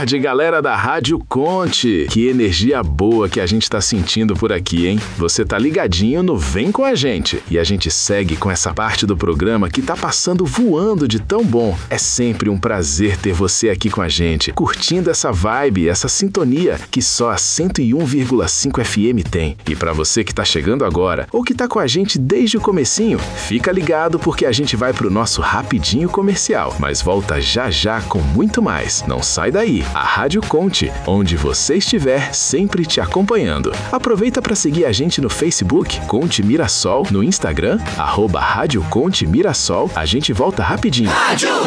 tarde, galera da Rádio Conte. Que energia boa que a gente tá sentindo por aqui, hein? Você tá ligadinho no Vem Com a Gente. E a gente segue com essa parte do programa que tá passando voando de tão bom. É sempre um prazer ter você aqui com a gente, curtindo essa vibe, essa sintonia que só a 101,5 FM tem. E pra você que tá chegando agora, ou que tá com a gente desde o comecinho, fica ligado porque a gente vai pro nosso rapidinho comercial. Mas volta já já com muito mais. Não sai daí. A Rádio Conte, onde você estiver, sempre te acompanhando. Aproveita para seguir a gente no Facebook, Conte Mirassol, no Instagram, @Rádio Conte Mirassol. A gente volta rapidinho.